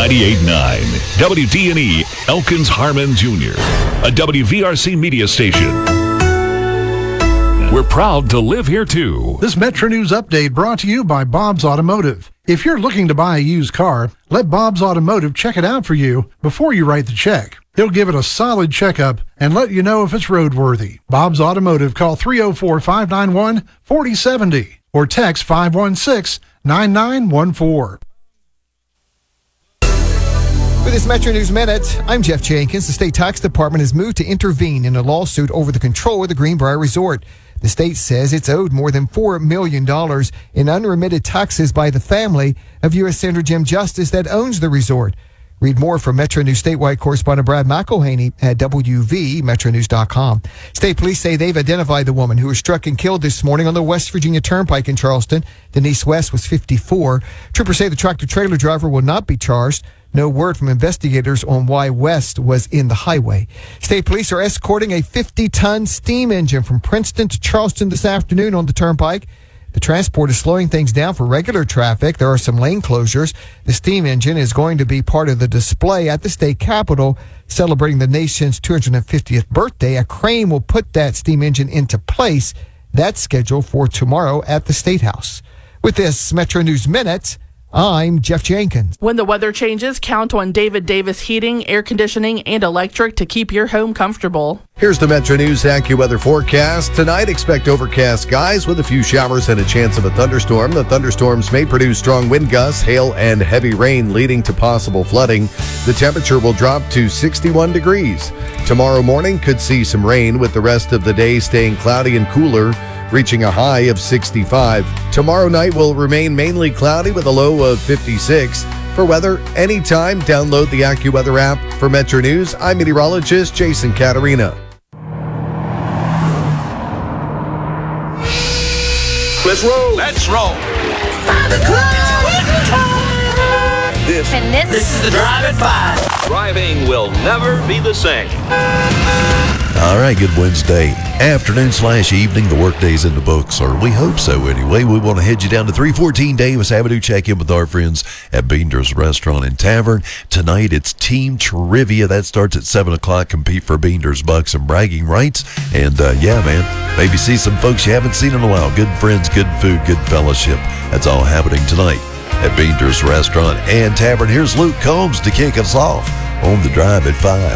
98.9 WDNE Elkins Harmon Jr., a WVRC media station. We're proud to live here, too. This Metro News update brought to you by Bob's Automotive. If you're looking to buy a used car, let Bob's Automotive check it out for you before you write the check. He'll give it a solid checkup and let you know if it's roadworthy. Bob's Automotive, call 304-591-4070 or text 516-9914. With this Metro News Minute, I'm Jeff Jenkins. The state tax department has moved to intervene in a lawsuit over the control of the Greenbrier Resort. The state says it's owed more than $4 million in unremitted taxes by the family of U.S. Senator Jim Justice that owns the resort. Read more from Metro News statewide correspondent Brad McElhaney at WVMetroNews.com. State police say they've identified the woman who was struck and killed this morning on the West Virginia Turnpike in Charleston. Denise West was 54. Troopers say the tractor-trailer driver will not be charged. No word from investigators on why West was in the highway. State police are escorting a 50-ton steam engine from Princeton to Charleston this afternoon on the Turnpike. The transport is slowing things down for regular traffic. There are some lane closures. The steam engine is going to be part of the display at the state capitol celebrating the nation's 250th birthday. A crane will put that steam engine into place. That's scheduled for tomorrow at the State House. With this Metro News Minute, I'm Jeff Jenkins. When the weather changes, count on David Davis Heating, Air Conditioning, and Electric to keep your home comfortable. Here's the Metro News AccuWeather forecast. Tonight, expect overcast skies with a few showers and a chance of a thunderstorm. The thunderstorms may produce strong wind gusts, hail, and heavy rain, leading to possible flooding. The temperature will drop to 61 degrees. Tomorrow morning could see some rain, with the rest of the day staying cloudy and cooler, reaching a high of 65. Tomorrow night will remain mainly cloudy with a low of 56. For weather anytime, download the AccuWeather app. For Metro News, I'm meteorologist Jason Caterina. Let's roll. Let's roll. 5 o'clock. This is the Drive at 5. Driving will never be the same. All right, good Wednesday afternoon/evening. The workday's in the books, or we hope so anyway. We want to head you down to 314 Davis Avenue. Check in with our friends at Beender's Restaurant and Tavern. Tonight, it's Team Trivia. That starts at 7 o'clock. Compete for Beender's Bucks and bragging rights. And, yeah, man, maybe see some folks you haven't seen in a while. Good friends, good food, good fellowship. That's all happening tonight at Beender's Restaurant and Tavern. Here's Luke Combs to kick us off on the Drive at 5.